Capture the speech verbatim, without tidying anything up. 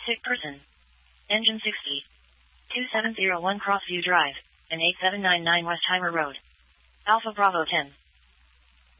Sick person. Engine sixty. two seven zero one Crossview Drive, and eight seven nine nine Westheimer Road. Alpha Bravo ten.